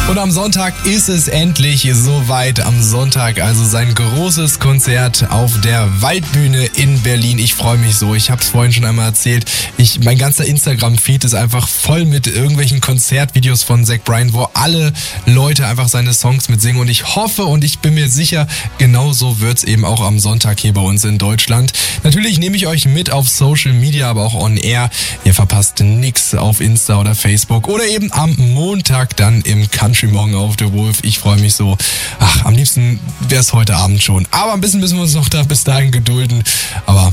Und am Sonntag ist es endlich soweit. Am Sonntag also sein großes Konzert auf der Waldbühne in Berlin. Ich freue mich so. Ich habe es vorhin schon einmal erzählt. Mein ganzer Instagram-Feed ist einfach voll mit irgendwelchen Konzertvideos von Zach Bryan, wo alle Leute einfach seine Songs mitsingen. Und ich hoffe und ich bin mir sicher, genauso wird's eben auch am Sonntag hier bei uns in Deutschland. Natürlich nehme ich euch mit auf Social Media, aber auch on air. Ihr verpasst nix auf Insta oder Facebook oder eben am Montag dann im Country Morgen auf The Wolf. Ich freue mich so. Am liebsten wäre es heute Abend schon. Aber ein bisschen müssen wir uns noch bis dahin gedulden. Aber